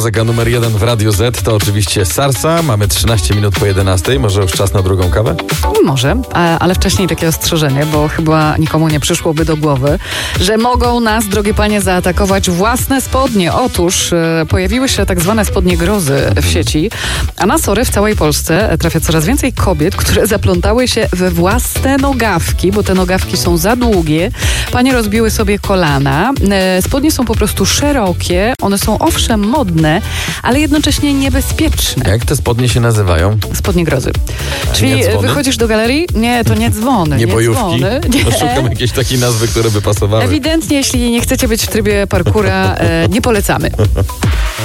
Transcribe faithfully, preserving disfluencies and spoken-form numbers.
muzyka numer jeden w Radiu Z to oczywiście Sarsa. Mamy trzynaście minut po jedenastej. Może już czas na drugą kawę? Może, ale wcześniej takie ostrzeżenie, bo chyba nikomu nie przyszłoby do głowy, że mogą nas, drogie panie, zaatakować własne spodnie. Otóż e, pojawiły się tak zwane spodnie grozy w sieci, a na sorry w całej Polsce trafia coraz więcej kobiet, które zaplątały się we własne nogawki, bo te nogawki są za długie. Panie rozbiły sobie kolana. E, spodnie są po prostu szerokie. One są owszem modne, ale jednocześnie niebezpieczne. Jak te spodnie się nazywają? Spodnie grozy. A Czyli nie dzwony? wychodzisz do galerii? Nie, to nie dzwony. Nie, nie bojówki? Dzwony. Nie. No, szukam jakiejś takiej nazwy, które by pasowały. Ewidentnie, jeśli nie chcecie być w trybie parkura, e, nie polecamy.